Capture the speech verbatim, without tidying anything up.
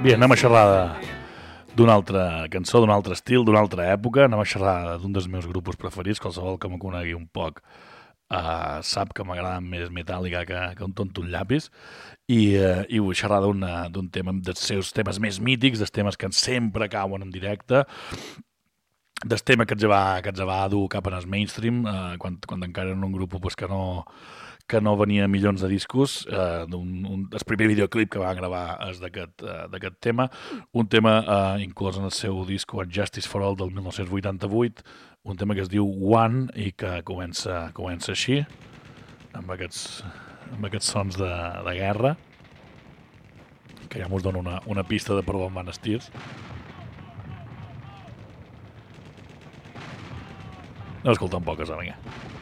Bé, anem a xerrar d'una altra cançó, d'un altre estil, d'una altra època. Anem a xerrar d'un dels meus grupos preferits. Qualsevol que me conegui un poc uh, sap que m'agrada més Metallica que, que un tonto un llapis. I, uh, i vull xerrar d'un tema, dels seus temes més mítics, dels temes que sempre cauen en directe, del tema que ens va, que ens va dur cap en el mainstream, uh, quan, quan encara era un grup pues, que no... que no venia milions de discos, eh, un, un, el primer videoclip que va gravar és d'aquest uh, tema, un tema eh, inclòs en el seu disc Justice for All del mil nou-cents vuitanta-vuit, un tema que es diu One i que comença, comença així, amb aquests, amb aquests sons de, de guerra, que ja mos dona una, una pista de per on van els tirs. No escolta un poc, vinga.